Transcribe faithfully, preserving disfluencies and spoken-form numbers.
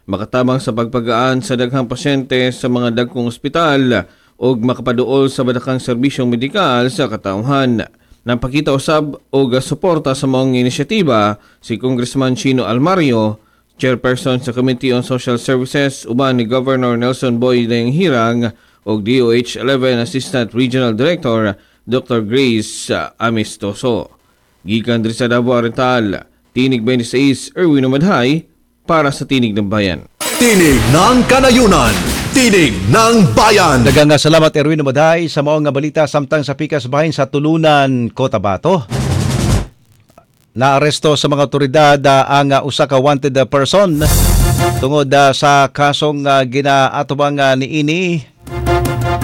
makatabang sa pagpagaan sa daghang pasyente sa mga dagkong ospital o makapaduol sa badakang serbisyong medikal sa katauhan. Napakita usab og suporta sa maong inisyatiba si Congressman Chino Almario, Chairperson sa Committee on Social Services, uban ni Governor Nelson Boy Hirang o D O H eleven Assistant Regional Director Doctor Grace Amistoso. Gikan diri sa Davao Oriental, Tinig twenty-six, Erwin Umadhay para sa Tinig ng Bayan. Tinig ng Kanayunan, Tinig ng Bayan. Daghang salamat Erwin Umadhay sa maong nga balita samtang sa pikas bahin sa Tulunan, Cotabato. Naaresto sa mga otoridad uh, ang uh, usa ka wanted uh, person tungod uh, sa kasong uh, ginaatubang uh, niini